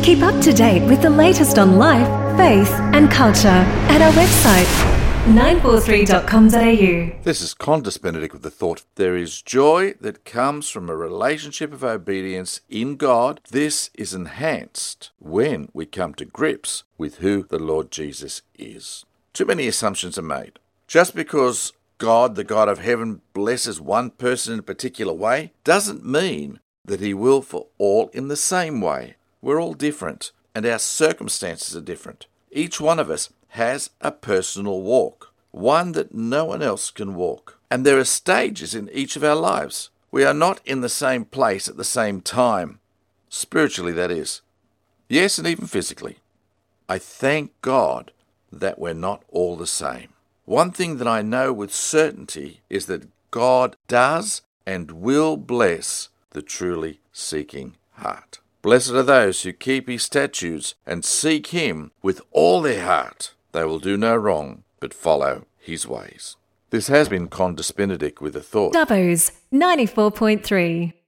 Keep up to date with the latest on life, faith and culture at our website 943.com.au. This is Qantas Benedict with the thought, there is joy that comes from a relationship of obedience in God. This is enhanced when we come to grips with who the Lord Jesus is. Too many assumptions are made. Just because God, the God of heaven, blesses one person in a particular way, doesn't mean that he will for all in the same way. We're all different, and our circumstances are different. Each one of us has a personal walk, one that no one else can walk. And there are stages in each of our lives. We are not in the same place at the same time. Spiritually, that is. Yes, and even physically. I thank God that we're not all the same. One thing that I know with certainty is that God does and will bless the truly seeking heart. Blessed are those who keep his statutes and seek him with all their heart. They will do no wrong, but follow his ways. This has been Qantas Benedict with a thought. Dubbo's 94.3.